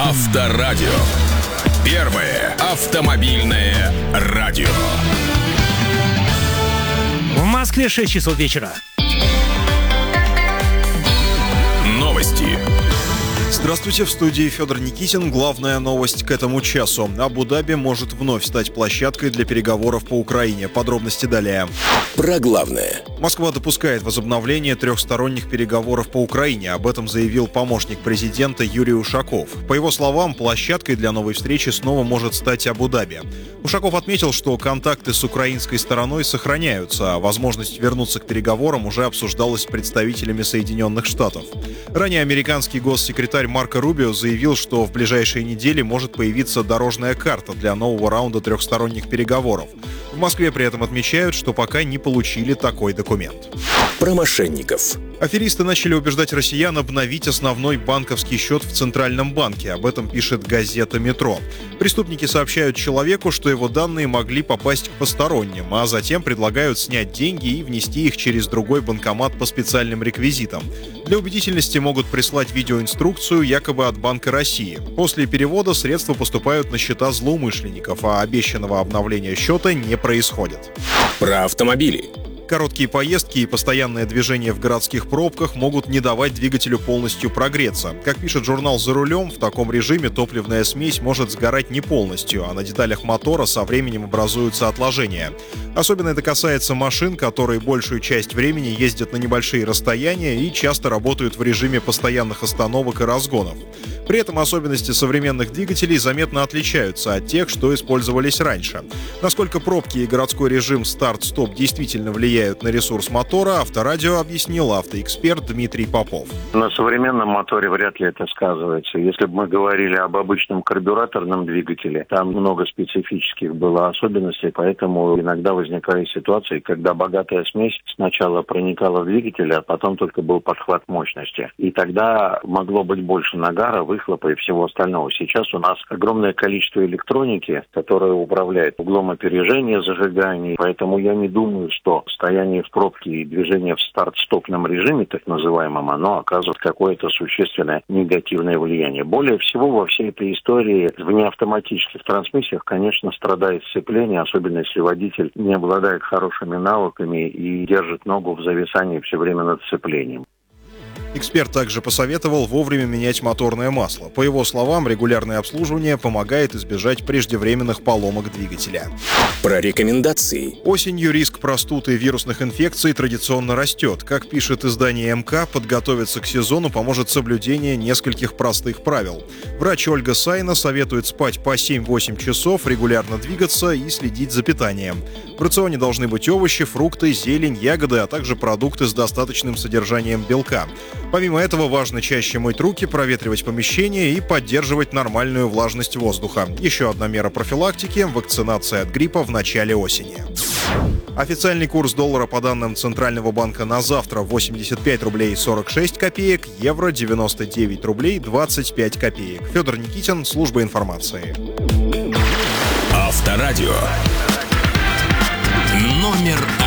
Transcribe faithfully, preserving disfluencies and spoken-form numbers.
Авторадио. Первое автомобильное радио. В Москве шесть часов вечера. Новости. Здравствуйте, в студии Федор Никитин. Главная новость к этому часу. Абу-Даби может вновь стать площадкой для переговоров по Украине. Подробности далее. Про главное. Москва допускает возобновление трехсторонних переговоров по Украине. Об этом заявил помощник президента Юрий Ушаков. По его словам, площадкой для новой встречи снова может стать Абу-Даби. Ушаков отметил, что контакты с украинской стороной сохраняются, а возможность вернуться к переговорам уже обсуждалась с представителями Соединенных Штатов. Ранее американский госсекретарь Марко Рубио заявил, что в ближайшие недели может появиться дорожная карта для нового раунда трехсторонних переговоров. В Москве при этом отмечают, что пока не получили такой документ. Про мошенников. Аферисты начали убеждать россиян обновить основной банковский счет в Центральном банке. Об этом пишет газета «Метро». Преступники сообщают человеку, что его данные могли попасть к посторонним, а затем предлагают снять деньги и внести их через другой банкомат по специальным реквизитам. Для убедительности могут прислать видеоинструкцию якобы от Банка России. После перевода средства поступают на счета злоумышленников, а обещанного обновления счета не происходит. Про автомобили. Короткие поездки и постоянное движение в городских пробках могут не давать двигателю полностью прогреться. Как пишет журнал «За рулем», в таком режиме топливная смесь может сгорать не полностью, а на деталях мотора со временем образуются отложения. Особенно это касается машин, которые большую часть времени ездят на небольшие расстояния и часто работают в режиме постоянных остановок и разгонов. При этом особенности современных двигателей заметно отличаются от тех, что использовались раньше. Насколько пробки и городской режим старт-стоп действительно влияют на ресурс мотора, Авторадио объяснил автоэксперт Дмитрий Попов. На современном моторе вряд ли это сказывается. Если бы мы говорили об обычном карбюраторном двигателе, там много специфических было особенностей, поэтому иногда возникали ситуации, когда богатая смесь сначала проникала в двигатель, а потом только был подхват мощности. И тогда могло быть больше нагара, выхлопа и всего остального. Сейчас у нас огромное количество электроники, которая управляет углом опережения зажигания, поэтому я не думаю, что стояние в пробке и движение в старт-стопном режиме, так называемом, оно оказывает какое-то существенное негативное влияние. Более всего во всей этой истории в неавтоматических трансмиссиях, конечно, страдает сцепление, особенно если водитель не обладает хорошими навыками и держит ногу в зависании все время над сцеплением. Эксперт также посоветовал вовремя менять моторное масло. По его словам, регулярное обслуживание помогает избежать преждевременных поломок двигателя. Про рекомендации. Осенью риск простуд и вирусных инфекций традиционно растет. Как пишет издание эм ка, подготовиться к сезону поможет соблюдение нескольких простых правил. Врач Ольга Сайна советует спать по семь-восемь часов, регулярно двигаться и следить за питанием. В рационе должны быть овощи, фрукты, зелень, ягоды, а также продукты с достаточным содержанием белка. Помимо этого, важно чаще мыть руки, проветривать помещение и поддерживать нормальную влажность воздуха. Еще одна мера профилактики – вакцинация от гриппа в начале осени. Официальный курс доллара по данным Центрального банка на завтра восемьдесят пять рублей сорок шесть копеек, евро девяносто девять рублей двадцать пять копеек. Федор Никитин, служба информации. Авторадио. Номер один.